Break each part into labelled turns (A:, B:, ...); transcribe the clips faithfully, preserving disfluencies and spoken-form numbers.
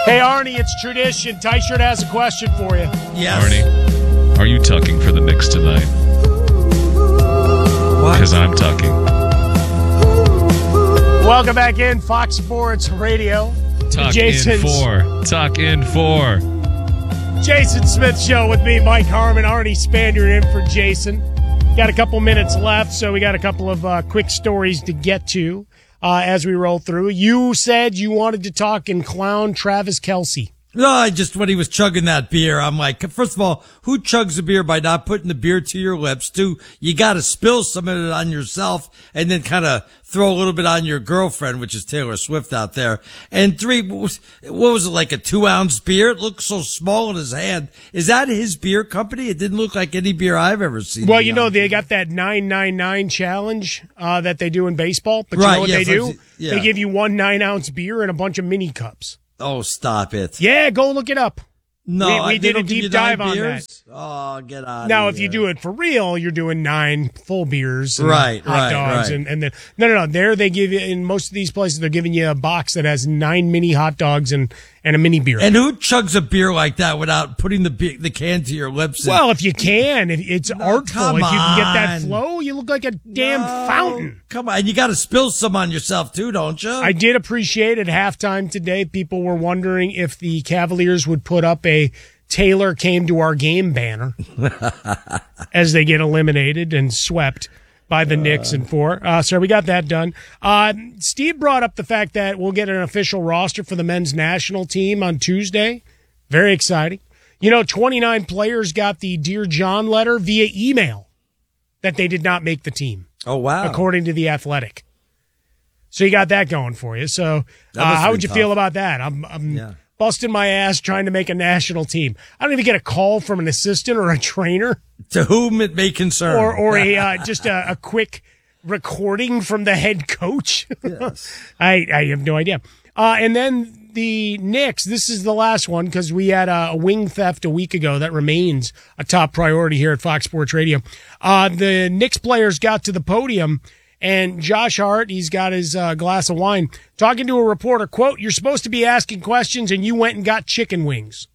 A: Hey, Arnie, it's tradition. Tyshirt has a question for you.
B: Yes.
C: Arnie, are you tucking for the Knicks tonight?
B: What?
C: Because I'm tucking.
A: Welcome back in, Fox Sports Radio.
C: Tuck
A: Jason's,
C: in four. Tuck in four.
A: Jason Smith Show with me, Mike Harmon, Arnie Spaniard in for Jason. Got a couple minutes left, so we got a couple of uh, quick stories to get to uh, as we roll through. You said you wanted to talk and clown Travis Kelce.
B: No, I just, when he was chugging that beer, I'm like, first of all, who chugs a beer by not putting the beer to your lips? Two, you got to spill some of it on yourself and then kind of throw a little bit on your girlfriend, which is Taylor Swift out there. And three, what was, what was it, like a two ounce beer? It looked so small in his hand. Is that his beer company? It didn't look like any beer I've ever seen.
A: Well, you know, they got that nine nine nine challenge uh, that they do in baseball. But you
B: Right,
A: know what
B: yeah,
A: they
B: for-
A: do?
B: yeah.
A: They give you one nine ounce beer and a bunch of mini cups.
B: Oh, stop it.
A: Yeah, go look it up.
B: No,
A: we, we
B: I- they
A: did a
B: don't give
A: deep
B: you nine
A: dive on
B: beers?
A: that.
B: Oh, get out
A: Now,
B: of
A: if
B: here.
A: you do it for real, you're doing nine full beers, and
B: Right,
A: hot
B: right,
A: dogs,
B: right.
A: and and then no, no, no. There they give you in most of these places they're giving you a box that has nine mini hot dogs and and a mini beer.
B: And who chugs a beer like that without putting the be- the can to your lips? and-
A: well, if you can, if it's artful.
B: come
A: If you can get that
B: on.
A: flow, you look like a damn
B: No,
A: fountain.
B: Come on, you got to spill some on yourself too, don't you?
A: I did appreciate at halftime today. People were wondering if the Cavaliers would put up a Taylor came to our game banner as they get eliminated and swept by the uh, Knicks in four. Uh, so we got that done. Uh, Steve brought up the fact that we'll get an official roster for the men's national team on Tuesday. Very exciting. You know, twenty-nine players got the Dear John letter via email that they did not make the team.
B: Oh, wow.
A: According to The Athletic. So you got that going for you. So uh, how would you tough. feel about that? I'm, I'm yeah. busting my ass trying to make a national team. I don't even get a call from an assistant or a trainer.
B: To whom it may concern.
A: Or, or a, uh, just a, a quick recording from the head coach.
B: Yes.
A: I, I have no idea. Uh, and then the Knicks, this is the last one because we had a, a wing theft a week ago that remains a top priority here at Fox Sports Radio. Uh, the Knicks players got to the podium, and Josh Hart, he's got his uh, glass of wine, talking to a reporter, quote, "You're supposed to be asking questions, and you went and got chicken wings."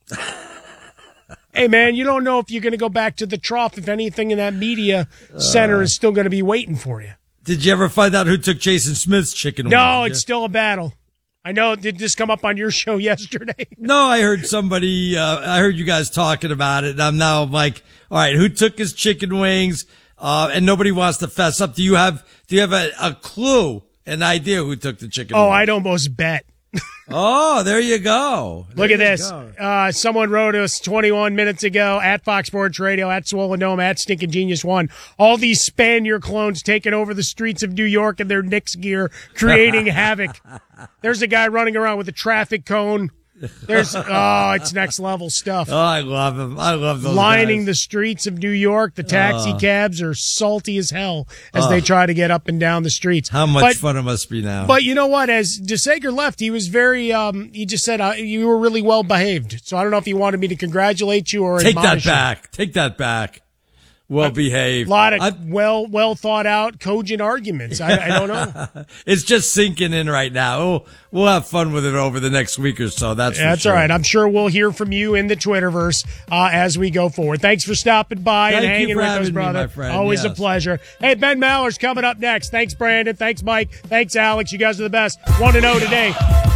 A: Hey, man, you don't know if you're going to go back to the trough if anything in that media center uh, is still going to be waiting for you.
B: Did you ever find out who took Jason Smith's chicken wings?
A: No, it's still a battle. I know. Did this come up on your show yesterday?
B: No, I heard somebody, uh, I heard you guys talking about it, and I'm now like, all right, who took his chicken wings? Uh, and nobody wants to fess up. Do you have, do you have a, a clue, an idea who took the chicken
A: oh,
B: wings?
A: I'd almost bet.
B: Oh, there you go. There
A: Look at
B: you
A: this. Uh, someone wrote us twenty-one minutes ago at Fox Sports Radio, at Swollen Dome, at Stinking Genius One. All these Spaniard clones taking over the streets of New York in their Knicks gear, creating havoc. There's a guy running around with a traffic cone. There's oh, it's next level stuff.
B: Oh, I love him. I love those
A: Lining
B: guys.
A: the streets of New York. The taxi
B: uh,
A: cabs are salty as hell as
B: uh,
A: they try to get up and down the streets.
B: How much
A: but,
B: fun it must be now.
A: But you know what? As DeSager left, he was very, um, he just said, uh, you were really well behaved. So I don't know if he wanted me to congratulate you or
B: Take that
A: admonish you.
B: back. Take that back. Well behaved.
A: A lot of
B: I,
A: well, well thought out, cogent arguments. I, I don't know.
B: It's just sinking in right now. We'll, we'll have fun with it over the next week or so. That's for
A: That's
B: sure.
A: all right. I'm sure we'll hear from you in the Twitterverse uh, as we go forward. Thanks for stopping by
B: Thank
A: and hanging
B: you for
A: with
B: having
A: us,
B: me,
A: brother.
B: my friend.
A: Always
B: Yes.
A: a pleasure. Hey, Ben Maller's coming up next. Thanks, Brandon. Thanks, Mike. Thanks, Alex. You guys are the best. Want to know today.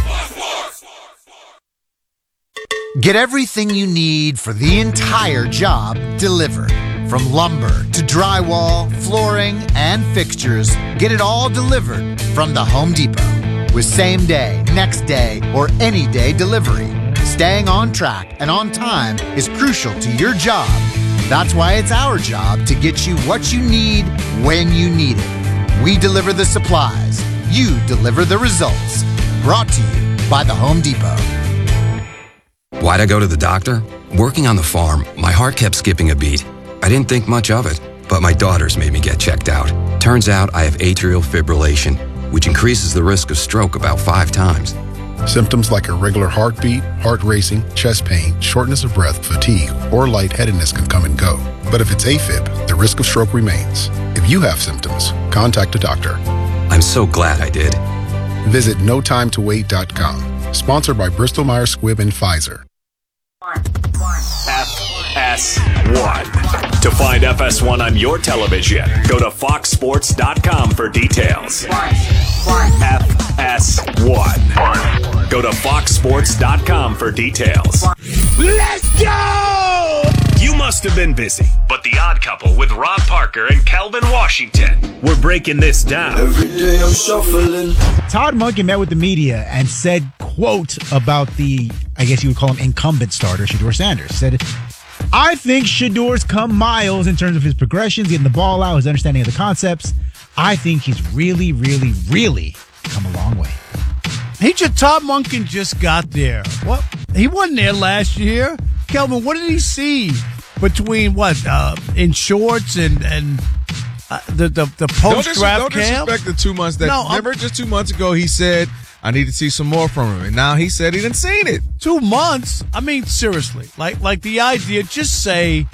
D: Get everything you need for the entire job delivered. From lumber to drywall, flooring, and fixtures, get it all delivered from the Home Depot. With same day, next day, or any day delivery, staying on track and on time is crucial to your job. That's why it's our job to get you what you need when you need it. We deliver the supplies. You deliver the results. Brought to you by the Home Depot.
E: Why'd I go to the doctor? Working on the farm, my heart kept skipping a beat. I didn't think much of it, but my daughters made me get checked out. Turns out I have atrial fibrillation, which increases the risk of stroke about five times.
F: Symptoms like irregular heartbeat, heart racing, chest pain, shortness of breath, fatigue, or lightheadedness can come and go. But if it's AFib, the risk of stroke remains. If you have symptoms, contact a doctor.
E: I'm so glad I did.
F: Visit no time to wait dot com. Sponsored by Bristol Myers Squibb and Pfizer.
G: F S one. To find F S one on your television, go to fox sports dot com for details. F S one. Go to fox sports dot com for details. Let's go! You must have been busy, but The Odd Couple with Rob Parker and Calvin Washington. We're breaking this down. Every day I'm shuffling.
H: Todd Monken met with the media and said, quote, about the, I guess you would call him incumbent starter, Shedeur Sanders. Said, I think Shedor's come miles in terms of his progressions, getting the ball out, his understanding of the concepts. I think he's really, really, really come a long way.
I: He just, Todd Monken just got there. What? He wasn't there last year. Kelvin, what did he see between what, uh, in shorts and, and uh, the, the, the post-draft camp?
J: Don't disrespect the two months that,
I: no,
J: remember just two months ago he said, I need to see some more from him. And now he said he didn't seen it.
I: Two months? I mean, seriously. Like, like the idea, just say,